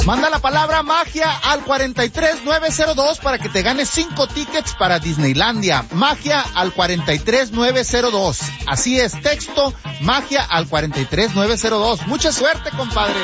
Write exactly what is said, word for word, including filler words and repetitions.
Manda la palabra magia al cuarenta y tres nueve cero dos para que te ganes cinco tickets para Disneylandia. Magia al cuarenta y tres nueve cero dos. Así es, texto magia al cuarenta y tres nueve cero dos. Mucha suerte, compadre.